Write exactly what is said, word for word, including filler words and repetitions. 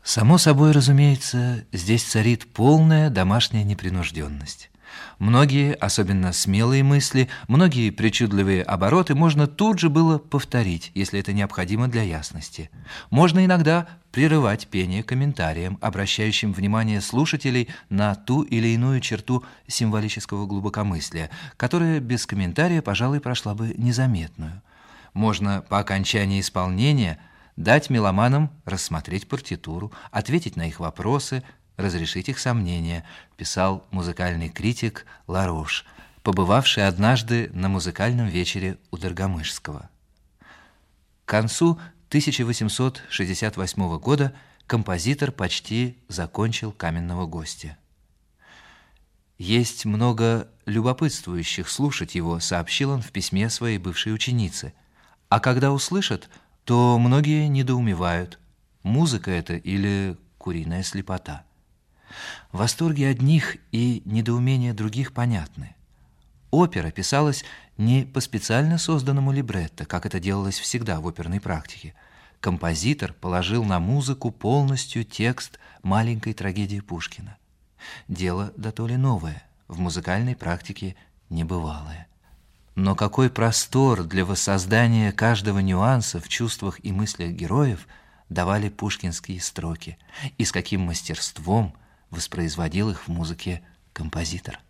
Само собой, разумеется, здесь царит полная домашняя непринужденность. Многие, особенно смелые мысли, многие причудливые обороты можно тут же было повторить, если это необходимо для ясности. Можно иногда прерывать пение комментарием, обращающим внимание слушателей на ту или иную черту символического глубокомыслия, которая без комментария, пожалуй, прошла бы незаметную. Можно по окончании исполнения дать меломанам рассмотреть партитуру, ответить на их вопросы, разрешить их сомнения, писал музыкальный критик Ларош, побывавший однажды на музыкальном вечере у Доргомышского. К концу тысяча восемьсот шестьдесят восьмого года композитор почти закончил «Каменного гостя». «Есть много любопытствующих слушать его», сообщил он в письме своей бывшей ученице. «А когда услышат, то многие недоумевают, музыка это или куриная слепота». Восторги одних и недоумения других понятны. Опера писалась не по специально созданному либретто, как это делалось всегда в оперной практике. Композитор положил на музыку полностью текст маленькой трагедии Пушкина. Дело да то ли новое, в музыкальной практике небывалое. Но какой простор для воссоздания каждого нюанса в чувствах и мыслях героев давали пушкинские строки, и с каким мастерством воспроизводил их в музыке композитор.